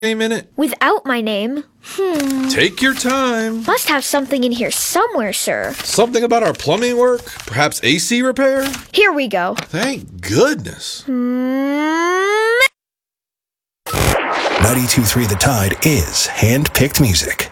name in it? Without my name? Take your time. Must have something in here somewhere, sir. Something about our plumbing work? Perhaps AC repair? Here we go. Thank goodness. 92.3 The Tide is hand-picked music.